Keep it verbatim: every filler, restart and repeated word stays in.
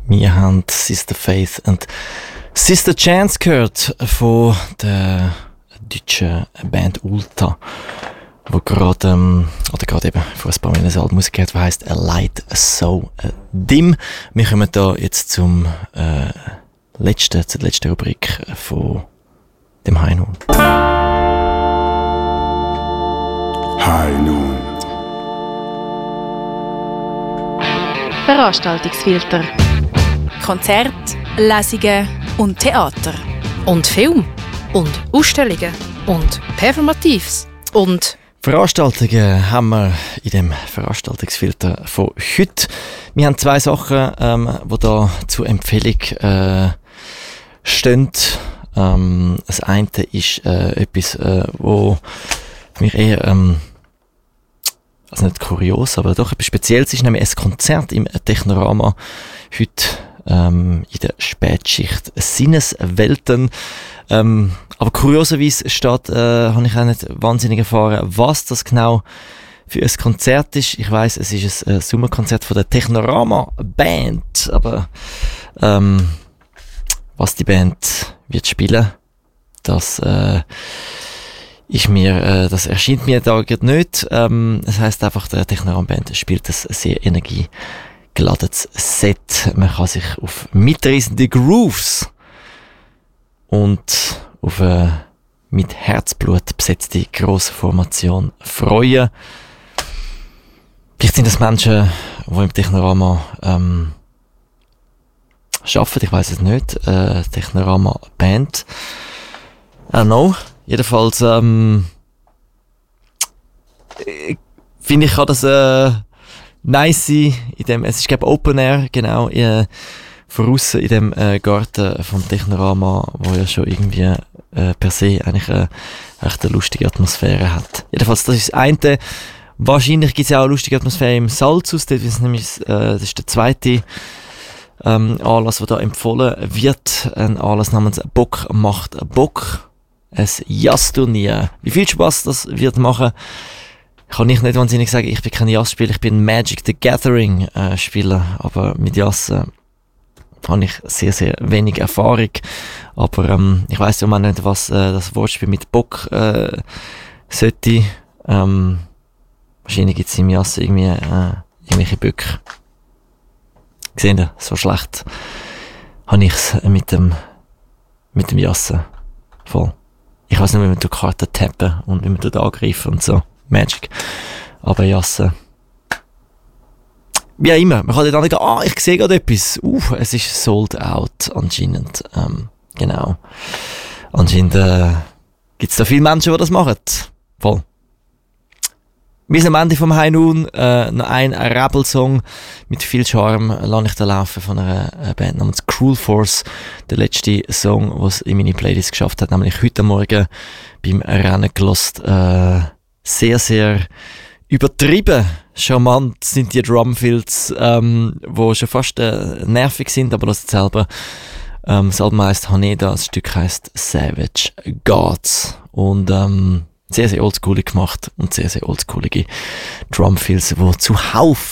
Wir haben Sister Faith und Sister Chance gehört von der deutschen Band Ulta, wo gerade, ähm, oder gerade eben vor ein paar Monaten ein Album rausgegeben hat, das heisst A Light So Dim. Wir kommen da jetzt zum äh, letzten, zur letzten Rubrik von dem High Noon. High Noon. Veranstaltungsfilter. Konzert, Lesungen und Theater. Und Film. Und Ausstellungen. Und Performatives. Und Veranstaltungen haben wir in dem Veranstaltungsfilter von heute. Wir haben zwei Sachen, ähm, die da zur Empfehlung äh, stehen. Ähm, das eine ist äh, etwas, äh, wo für mich eher, ähm, also nicht kurios, aber doch etwas Spezielles ist, nämlich ein Konzert im Technorama heute ähm, in der Spätschicht. Sinneswelten. Ähm, aber kurioserweise steht, äh, habe ich auch nicht wahnsinnig erfahren, was das genau für ein Konzert ist. Ich weiss, es ist ein äh, Sommerkonzert von der Technorama Band, aber ähm, was die Band wird spielen, das äh, ist mir, äh, das erscheint mir da gerade nicht. Ähm, das heisst einfach, der Technorama Band spielt ein sehr energiegeladenes Set. Man kann sich auf mitreißende Grooves und auf eine mit Herzblut besetzte grosse Formation freuen. Vielleicht sind das Menschen, die im Technorama ähm, arbeiten, ich weiss es nicht. Äh, Technorama Band. I don't know. Jedenfalls ähm, finde ich, kann das äh, nice sein. In dem, es ist, glaube ich, Open Air, genau. Äh, voraus in dem äh, Garten vom Technorama, wo ja schon irgendwie äh, per se eigentlich eine echt eine lustige Atmosphäre hat. Jedenfalls, das ist das eine. Wahrscheinlich gibt es ja auch eine lustige Atmosphäre im Salzhaus, das ist nämlich äh, das ist der zweite ähm, Anlass, der da empfohlen wird. Ein Anlass namens Bock macht Bock. Ein Jazzturnier. Wie viel Spaß das wird machen, kann ich nicht wahnsinnig sagen. Ich bin kein Jazzspieler, ich bin Magic the Gathering äh, Spieler, aber mit Jazz äh, habe ich sehr, sehr wenig Erfahrung. Aber ähm, ich weiss ja auch nicht, was äh, das Wortspiel mit Bock äh, sollte. Ähm, wahrscheinlich gibt es im Jass irgendwie äh, irgendwelche Böcke. Gesehen ihr, so schlecht habe ich es mit dem, mit dem Jassen voll. Ich weiss nicht, wie man die Karten tappen und wie man dort angreifen und so. Magic. Aber Jassen. Wie auch immer. Man kann dort angehen, ah, ich sehe gerade etwas. Uh, es ist sold out, anscheinend. Ähm, genau. Anscheinend äh, gibt es da viele Menschen, die das machen. Voll. Wir sind am Ende vom High Noon. Äh, noch ein Rebel-Song mit viel Charme lasse ich da laufen von einer äh, Band namens Cruel Force. Der letzte Song, den es in meine Playlist geschafft hat, nämlich heute Morgen beim Rennen gelost. Äh, sehr, sehr übertrieben charmant sind die Drumfills, ähm, die schon fast äh, nervig sind, aber das selber. Ähm, das Album heisst Haneda, das Stück heisst Savage Gods. Und ähm, sehr, sehr oldschoolig gemacht und sehr, sehr oldschoolige Drumfills, die zuhauf